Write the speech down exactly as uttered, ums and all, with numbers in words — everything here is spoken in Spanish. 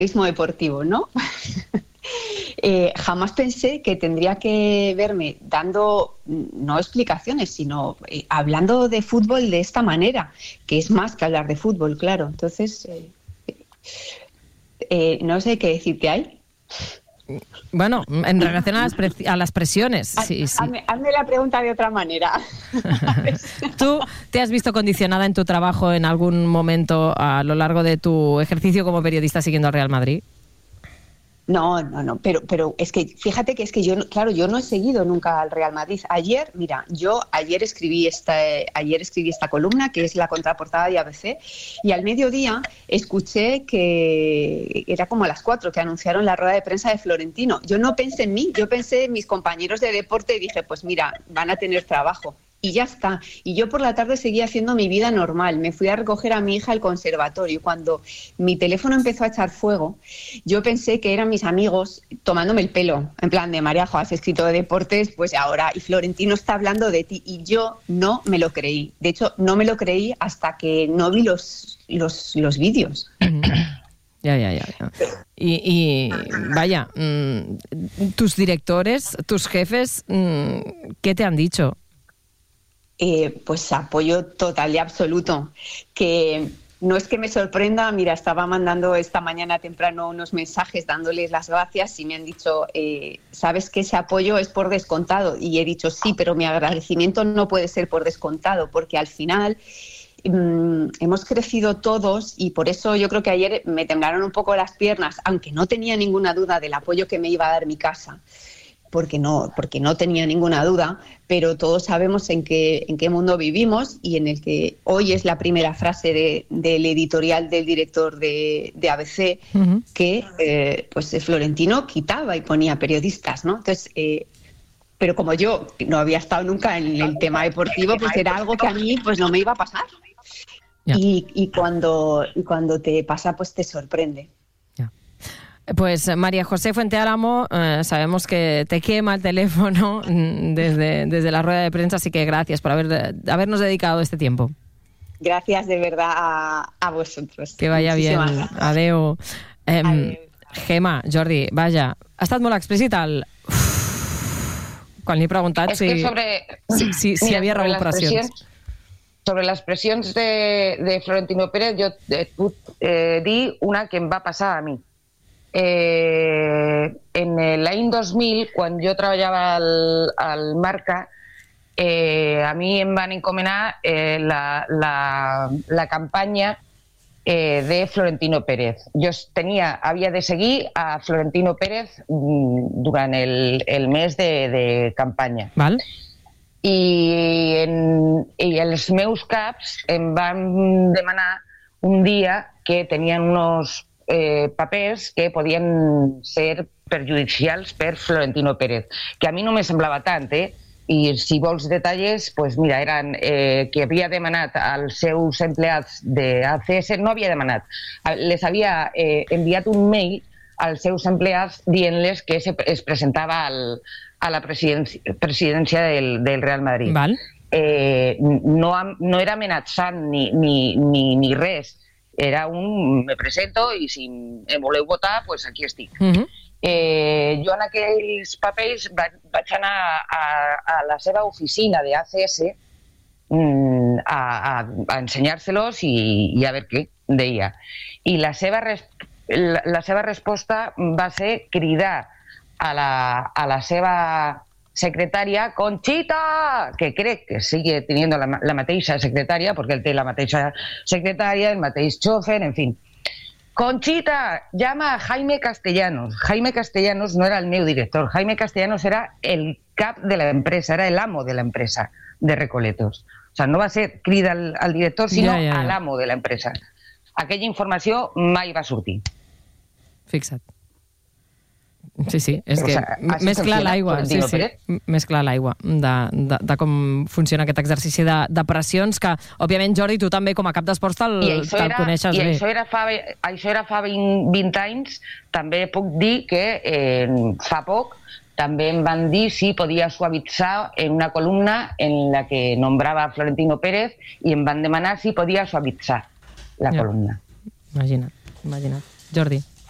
periodismo deportivo, ¿no? eh, jamás pensé que tendría que verme dando, no explicaciones, sino eh, hablando de fútbol de esta manera, que es más que hablar de fútbol, claro. Entonces, eh, eh, no sé qué decirte ahí. Bueno, en relación a las, pre- a las presiones. Sí, sí. Hazme, hazme la pregunta de otra manera. ¿Tú te has visto condicionada en tu trabajo en algún momento a lo largo de tu ejercicio como periodista siguiendo al Real Madrid? No, no, no, pero, pero es que fíjate que es que yo, claro, yo no he seguido nunca al Real Madrid. Ayer, mira, yo ayer escribí esta, ayer escribí esta columna que es la contraportada de A B C y al mediodía escuché que era como a las cuatro que anunciaron la rueda de prensa de Florentino. Yo no pensé en mí, yo pensé en mis compañeros de deporte y dije, pues mira, van a tener trabajo. Y ya está. Y yo por la tarde seguía haciendo mi vida normal. Me fui a recoger a mi hija al conservatorio. Cuando mi teléfono empezó a echar fuego, yo pensé que eran mis amigos tomándome el pelo. En plan de, Mariajo, has escrito de deportes, pues ahora, y Florentino está hablando de ti. Y yo no me lo creí. De hecho, no me lo creí hasta que no vi los, los, los vídeos. Ya, ya, ya. ya. Y, y vaya, mmm, tus directores, tus jefes, mmm, ¿qué te han dicho? Eh, pues apoyo total y absoluto, que no es que me sorprenda, mira, estaba mandando esta mañana temprano unos mensajes dándoles las gracias y me han dicho, eh, sabes que ese apoyo es por descontado, y he dicho sí, pero mi agradecimiento no puede ser por descontado, porque al final mmm, hemos crecido todos y por eso yo creo que ayer me temblaron un poco las piernas, aunque no tenía ninguna duda del apoyo que me iba a dar mi casa. Porque no, porque no tenía ninguna duda, pero todos sabemos en qué, en qué mundo vivimos y en el que hoy es la primera frase de, del editorial del director de, de A B C, uh-huh. que eh, pues Florentino quitaba y ponía periodistas, ¿no? Entonces, eh, pero como yo no había estado nunca en el tema deportivo, pues era algo que a mí pues no me iba a pasar. Yeah. Y, y, cuando, y cuando te pasa, pues te sorprende. Pues María José Fuente Álamo, eh, sabemos que te quema el teléfono desde, desde la rueda de prensa, así que gracias por haber, de, habernos dedicado este tiempo. Gracias de verdad a, a vosotros. Que vaya Muchísimas bien. Gracias. Adeu. Eh, Adeu. Gemma, Jordi, vaja, ha estat molt explícit el... Uf, quan li he preguntat si, sobre, si, si, si mira, havia rebut pressions. Sobre les pressions de, de Florentino Pérez, jo et puc eh, dir una que em va passar a mi. Eh, en l'any dos mil, quan jo treballava al, al Marca, eh, a mi em van encomanar eh, la, la, la campanya eh, de Florentino Pérez. Jo tenia, havia de seguir a Florentino Pérez durant el, el mes de, de campanya. Val. I, en, i els meus caps em van demanar un dia que tenien unos Eh, papers que podien ser perjudicials per Florentino Pérez, que a mi no me semblava tant, eh? I si vols detalles, pues mira, eren eh, que havia demanat als seus empleats de A C S, no havia demanat, les havia eh, enviat un mail als seus empleats dient-les que se, es presentava al, a la presidència, presidència del, del Real Madrid. Val. Eh, no, no era amenaçant ni, ni, ni, ni res. Era un, me presento i si em voleu votar, pues aquí estic. Uh-huh. eh, jo en aquells papers vaig, vaig anar a, a la seva oficina de A C S mm, a, a, a ensenyar-se-los i, i a veure què deia. I la seva, res, la, la seva resposta va ser cridar a la, a la seva secretària, Conchita, que crec que sigue teniendo la, la mateixa secretària, perquè ell té la mateixa secretària, el mateix xofer, en fin. Conchita, llama a Jaime Castellanos. Jaime Castellanos no era el meu director, Jaime Castellanos era el cap de la empresa, era el amo de la empresa de Recoletos. O sea, no va ser crida al, al director, sinó ja, ja, ja. a l'amo de la empresa. Aquella informació mai va sortir. Fixa't. Sí, sí, és que més clar l'aigua, sí, sí, més clar l'aigua de, de, de com funciona aquest exercici de, de pressions que, òbviament, Jordi, tu també com a cap d'esports te'l, te'l coneixes i bé. I això era fa, això era fa vint, vint anys. També puc dir que eh, fa poc també em van dir si podia suavitzar en una columna en la que nombrava Florentino Pérez i em van demanar si podia suavitzar la ja. columna. Imagina't, imagina't. Jordi.